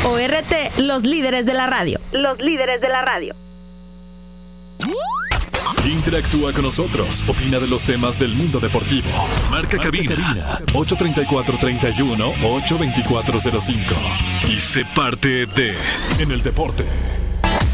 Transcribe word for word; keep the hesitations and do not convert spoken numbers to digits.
O R T, los líderes de la radio. Los líderes de la radio. Interactúa con nosotros, opina de los temas del mundo deportivo. Marca, Marca cabina, cabina ocho treinta y cuatro, treinta y uno, ocho veinticuatro cero cinco y sé parte de En el Deporte.